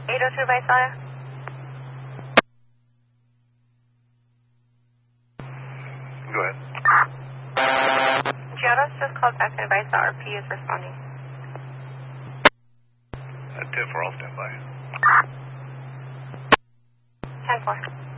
802 Visalia. Go ahead. Giotto's just called back and advised the RP is responding. 10-4, I'll stand by. 10-4.